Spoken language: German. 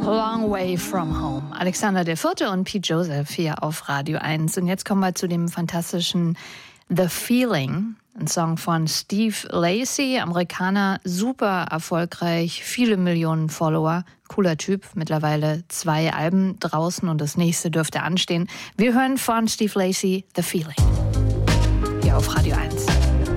Long Way From Home. Alexander IV. Und Pete Joseph hier auf Radio 1. Und jetzt kommen wir zu dem fantastischen The Feeling. Ein Song von Steve Lacy, Amerikaner, super erfolgreich, viele Millionen Follower, cooler Typ, mittlerweile 2 Alben draußen und das nächste dürfte anstehen. Wir hören von Steve Lacy The Feeling hier auf Radio 1.